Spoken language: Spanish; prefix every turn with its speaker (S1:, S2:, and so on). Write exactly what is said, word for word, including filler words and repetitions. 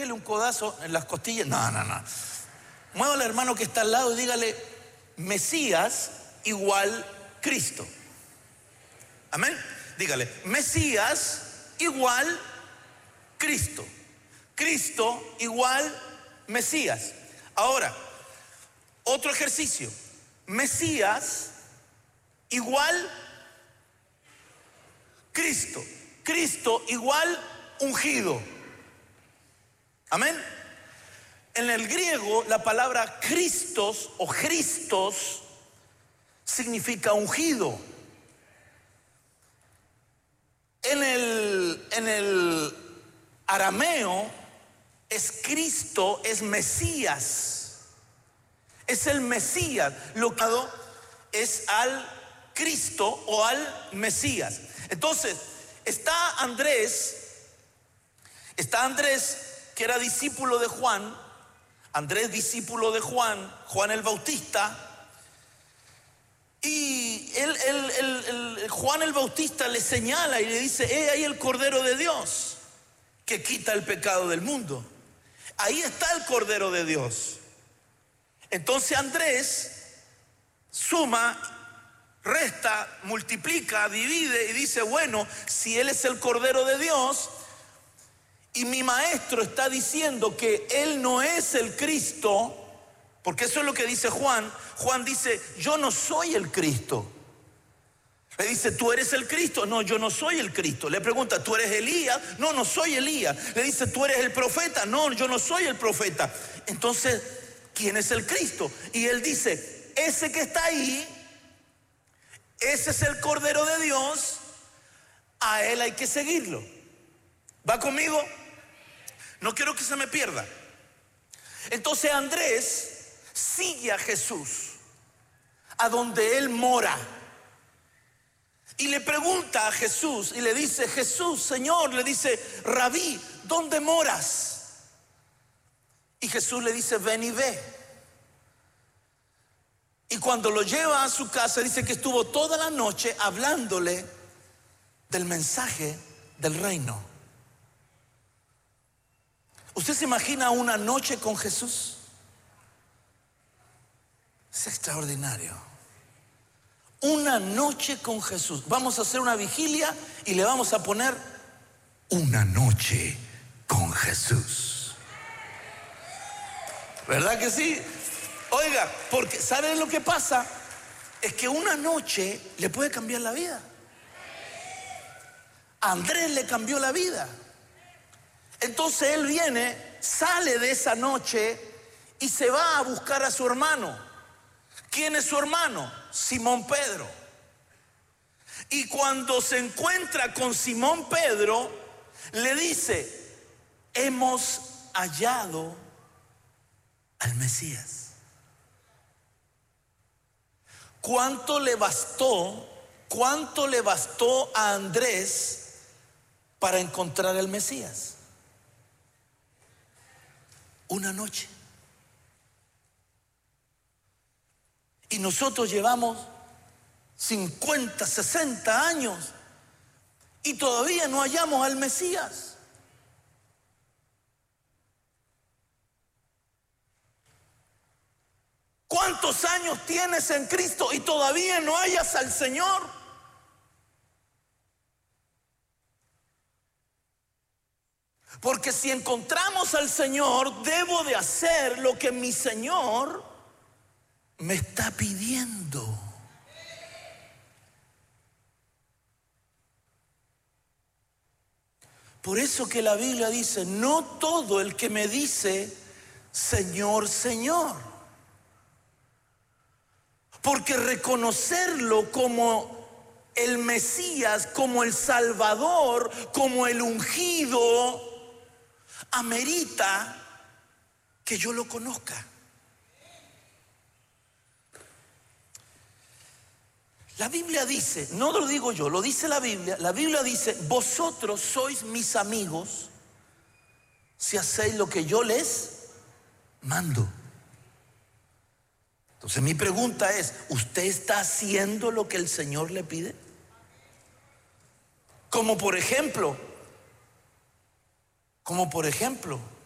S1: pégale un codazo en las costillas. No, no, no. Mueva al hermano que está al lado y dígale: Mesías igual Cristo. Amén. Dígale: Mesías igual Cristo. Cristo igual Mesías. Ahora, otro ejercicio. Mesías igual Cristo. Cristo igual ungido. Amén. En el griego la palabra Christos o Christos significa ungido. En el, en el arameo es Cristo, es Mesías. Es el Mesías. Lo que es al Cristo o al Mesías. Entonces, está Andrés, está Andrés, que era discípulo de Juan, Andrés discípulo de Juan, Juan el Bautista, y él, él, él, él, Juan el Bautista le señala y le dice: he ahí el Cordero de Dios que quita el pecado del mundo. Ahí está el Cordero de Dios. Entonces Andrés suma, resta, multiplica, divide y dice: bueno, si Él es el Cordero de Dios y mi maestro está diciendo que Él no es el Cristo, porque eso es lo que dice Juan. Juan dice: yo no soy el Cristo. Le dice: ¿tú eres el Cristo? No, yo no soy el Cristo. Le pregunta: ¿tú eres Elías? No, no soy Elías. Le dice: ¿tú eres el profeta? No, yo no soy el profeta. Entonces, ¿quién es el Cristo? Y él dice: ese que está ahí, ese es el Cordero de Dios, a Él hay que seguirlo. ¿Va conmigo? No quiero que se me pierda. Entonces Andrés sigue a Jesús a donde Él mora y le pregunta a Jesús y le dice: Jesús, Señor, le dice: Rabí, ¿dónde moras? Y Jesús le dice: ven y ve. Y cuando lo lleva a su casa, dice que estuvo toda la noche hablándole del mensaje del reino. ¿Usted se imagina una noche con Jesús? Es extraordinario. Una noche con Jesús. Vamos a hacer una vigilia y le vamos a poner una noche con Jesús. ¿Verdad que sí? Oiga, porque ¿sabe lo que pasa? Es que una noche le puede cambiar la vida. A Andrés le cambió la vida. Entonces él viene, sale de esa noche y se va a buscar a su hermano. ¿Quién es su hermano? Simón Pedro. Y cuando se encuentra con Simón Pedro, le dice: hemos hallado al Mesías. ¿Cuánto le bastó, cuánto le bastó a Andrés para encontrar al Mesías? Una noche. Y nosotros llevamos cincuenta, sesenta años y todavía no hallamos al Mesías. ¿Cuántos años tienes en Cristo y todavía no hallas al Señor? Porque si encontramos al Señor, debo de hacer lo que mi Señor me está pidiendo. Por eso que la Biblia dice: no todo el que me dice Señor, Señor. Porque reconocerlo como el Mesías, como el Salvador, como el ungido, amerita que yo lo conozca. La Biblia dice, no lo digo yo, lo dice la Biblia. La Biblia dice: vosotros sois mis amigos si hacéis lo que yo les mando. Entonces mi pregunta es: ¿usted está haciendo lo que el Señor le pide? Como por ejemplo, como por ejemplo,